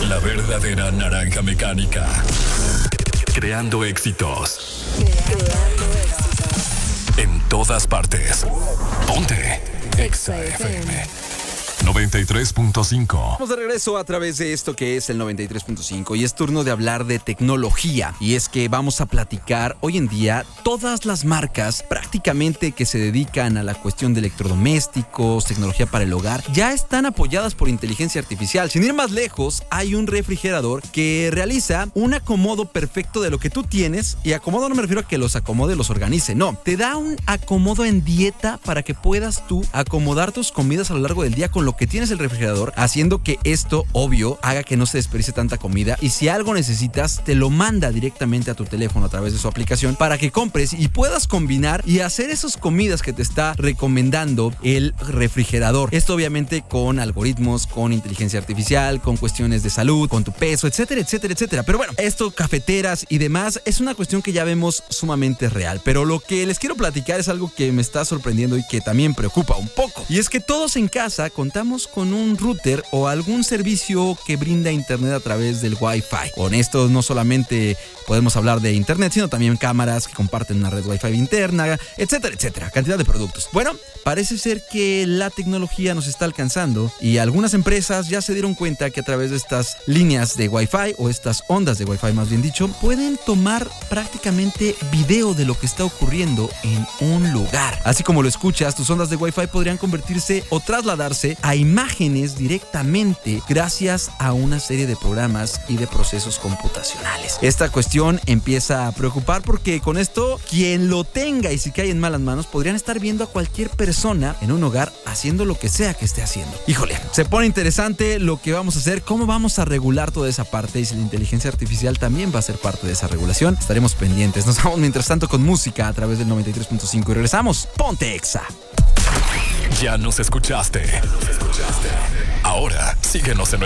La verdadera naranja mecánica. Creando éxitos. En todas partes. Ponte Exa FM 93.5. Vamos de regreso a través de esto que es el 93.5 y es turno de hablar de tecnología. Y es que vamos a platicar hoy en día todas las marcas prácticamente que se dedican a la cuestión de electrodomésticos, tecnología para el hogar, ya están apoyadas por inteligencia artificial. Sin ir más lejos, hay un refrigerador que realiza un acomodo perfecto de lo que tú tienes, y acomodo no me refiero a que los acomode, los organice, no, te da un acomodo en dieta para que puedas tú acomodar tus comidas a lo largo del día con lo que tienes el refrigerador, haciendo que esto, obvio, haga que no se desperdicie tanta comida, y si algo necesitas, te lo manda directamente a tu teléfono a través de su aplicación para que compres y puedas combinar y hacer esas comidas que te está recomendando el refrigerador. Esto obviamente con algoritmos, con inteligencia artificial, con cuestiones de salud, con tu peso, etcétera, etcétera, etcétera. Pero bueno, esto, cafeteras y demás, es una cuestión que ya vemos sumamente real. Pero lo que les quiero platicar es algo que me está sorprendiendo y que también preocupa un poco. Y es que todos en casa contamos con un router o algún servicio que brinda internet a través del Wi-Fi. Con esto no solamente podemos hablar de internet, sino también cámaras que comparten una red Wi-Fi interna, etcétera, etcétera. Cantidad de productos. Bueno, parece ser que la tecnología nos está alcanzando y algunas empresas ya se dieron cuenta que a través de estas líneas de Wi-Fi o estas ondas de Wi-Fi, más bien dicho, pueden tomar prácticamente video de lo que está ocurriendo en un lugar. Así como lo escuchas, tus ondas de Wi-Fi podrían convertirse o trasladarse a imágenes directamente gracias a una serie de programas y de procesos computacionales. Esta cuestión empieza a preocupar porque con esto, quien lo tenga y si cae en malas manos, podrían estar viendo a cualquier persona en un hogar haciendo lo que sea que esté haciendo. Híjole, se pone interesante lo que vamos a hacer, cómo vamos a regular toda esa parte y si la inteligencia artificial también va a ser parte de esa regulación. Estaremos pendientes. Nos vamos mientras tanto con música a través del 93.5 y regresamos. Ponte Exa. Ya nos escuchaste. Ahora síguenos en